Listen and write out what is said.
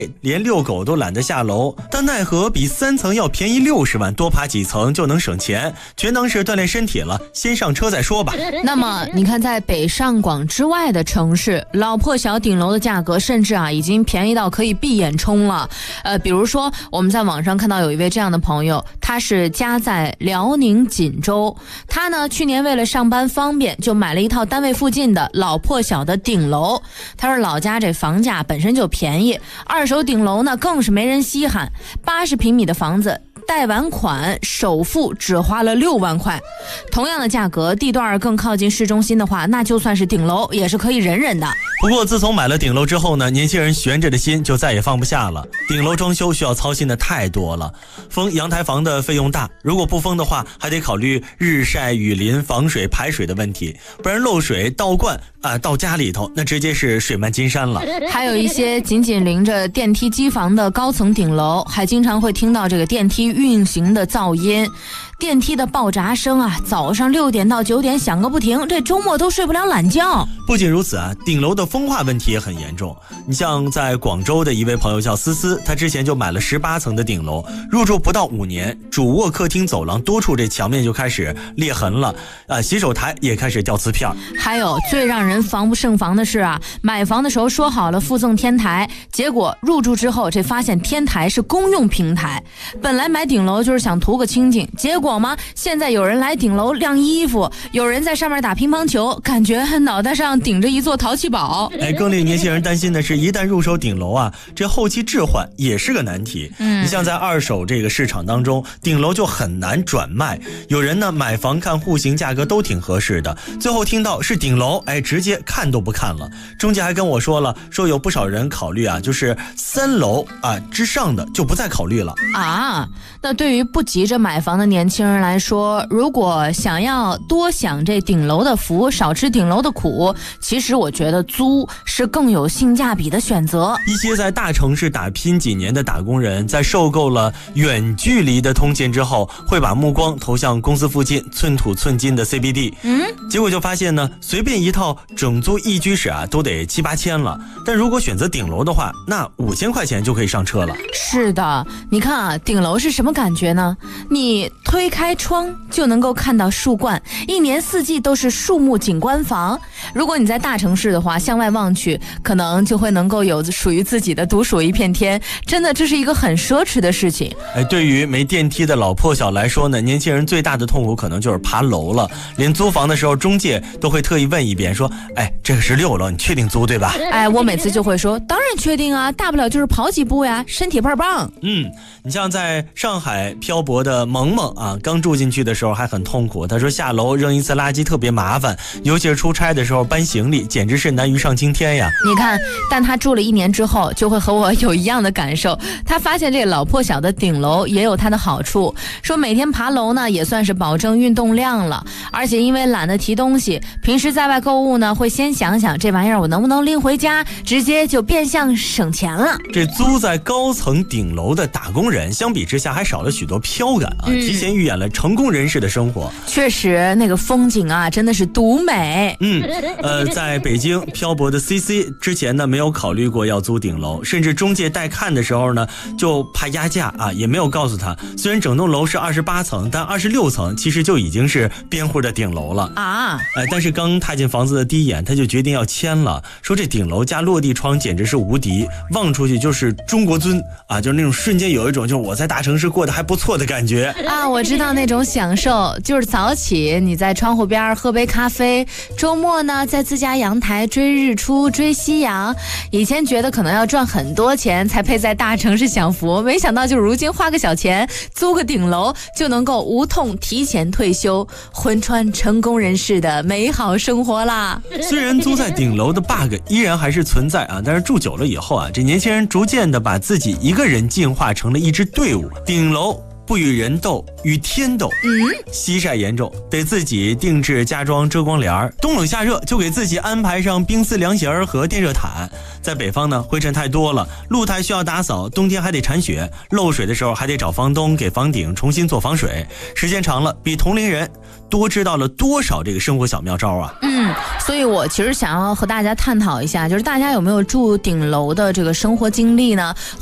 连遛狗都懒得下楼，但奈何比3层要便宜60万，多爬几层就能省钱，全当是锻炼身体了，先上车再说吧。 那么你看，在北上广之外的城市，老破小顶楼的价格甚至已经便宜到可以闭眼充了。比如说我们在网上看到有一位这样的朋友，他是家在辽宁锦州，他呢去年为了上班方便，就买了一套单位附近的老破小的顶楼。他说老家这房价本身就便宜，二手顶楼呢更是没人稀罕，80平米的房子贷完款首付只花了6万块，同样的价格，地段更靠近市中心的话，那就算是顶楼也是可以忍忍的。 不过自从买了顶楼之后呢，年轻人悬着的心就再也放不下了。顶楼装修需要操心的太多了，封阳台房的费用大，如果不封的话，还得考虑日晒雨淋、防水排水的问题，不然漏水倒灌到家里头，那直接是水漫金山了。 还有一些紧紧邻着电梯机房的高层顶楼，还经常会听到这个电梯运行的噪音，电梯的爆炸声早上6点到9点响个不停，这周末都睡不了懒觉。 不仅如此顶楼的风化问题也很严重。你像在广州的一位朋友叫思思，他之前就买了18层的顶楼，入住不到5年，主卧客厅走廊多处这墙面就开始裂痕了，洗手台也开始掉瓷片。 还有最让人防不胜防的是买房的时候说好了附赠天台，结果入住之后这发现天台是公用平台，本来买顶楼就是想图个清静，结果嘛，现在有人来顶楼晾衣服，有人在上面打乒乓球，感觉脑袋上顶着一座淘气堡。 更令年轻人担心的是，一旦入手顶楼这后期置换也是个难题。你像在二手这个市场当中，顶楼就很难转卖，有人呢买房看户型价格都挺合适的，最后听到是顶楼，直接看都不看了。中介还跟我说了，说有不少人考虑就是3楼之上的就不再考虑了那对于不急着买房的年轻人来说，如果想要多享这顶楼的福，少吃顶楼的苦，其实我觉得租是更有性价比的选择。 一些在大城市打拼几年的打工人，在受够了远距离的通勤之后，会把目光投向公司附近寸土寸金的 CBD。结果就发现呢，随便一套整租一居室都得7、8千了，但如果选择顶楼的话，那5000块钱就可以上车了。 是的，你看顶楼是什么感觉呢？你推开窗就能够看到树冠，一年4季都是树木景观房。如果你在大城市的话，向外望去，可能就会能够有属于自己的独属一片天，真的这是一个很奢侈的事情。 对于没电梯的老破小来说呢，年轻人最大的痛苦可能就是爬楼了，连租房的时候中介都会特意问一遍，说这个是6楼，你确定租对吧？ 我每次就会说当然确定大不了就是跑几步呀，身体倍儿棒。 你像在上海漂泊的萌萌刚住进去的时候还很痛苦，他说下楼扔一次垃圾特别麻烦，尤其是出差的时候搬行李简直是难于上青天呀。 你看，但他住了1年之后就会和我有一样的感受，他发现这老破小的顶楼也有它的好处，说每天爬楼呢也算是保证运动量了，而且因为懒得提东西，平时在外购物呢会先想想这玩意儿我能不能拎回家，直接就变相省钱了。 这租在高层顶楼的打工人相比之下还少了许多飘感提前预演了成功人士的生活。 确实那个风景真的是独美。 在北京漂泊的 CC 之前呢没有考虑过要租顶楼，甚至中介带看的时候呢就怕压价也没有告诉他，虽然整栋楼是28层，但26层其实就已经是边户的顶楼了但是刚踏进房子的第一眼，他就决定要签了，说这顶楼加落地窗简直是无敌，望出去就是中国尊就是那种瞬间有一种就是我在大城市过得还不错的感觉我知道那种享受，就是早起你在窗户边喝杯咖啡，周末呢在自家阳台追日出追夕阳。以前觉得可能要赚很多钱才配在大城市享福，没想到就如今花个小钱租个顶楼就能够无痛提前退休，魂穿成功人士的美好生活啦。 虽然租在顶楼的 bug 依然还是存在但是住久了以后这年轻人逐渐的把自己一个人进化成了一支队伍。顶楼不与人斗，与天斗。西晒严重，得自己定制加装遮光帘儿。冬冷夏热，就给自己安排上冰丝凉席和电热毯。在北方呢，灰尘太多了，露台需要打扫，冬天还得铲雪，漏水的时候还得找房东给房顶重新做防水。时间长了，比同龄人多知道了多少这个生活小妙招啊！ 所以我其实想要和大家探讨一下，就是大家有没有住顶楼的这个生活经历呢？